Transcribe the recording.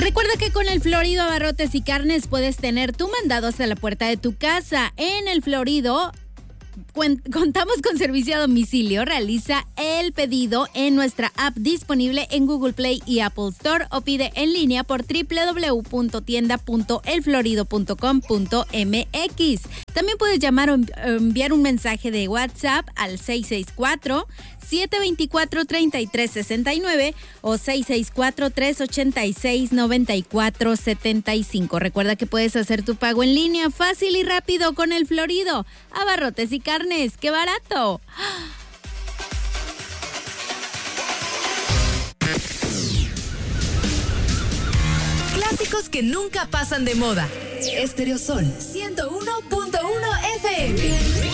Recuerda que con el Florido Abarrotes y Carnes puedes tener tu mandado hasta la puerta de tu casa. En el Florido contamos con servicio a domicilio. Realiza el pedido en nuestra app disponible en Google Play y Apple Store o pide en línea por www.tienda.elflorido.com.mx. También puedes llamar o enviar un mensaje de WhatsApp al 664-724-3369 o 664-386-9475. Recuerda que puedes hacer tu pago en línea fácil y rápido con el Florido. Abarrotes y Carnes, ¡qué barato! Clásicos que nunca pasan de moda. Stereo Sol 101.1 FM.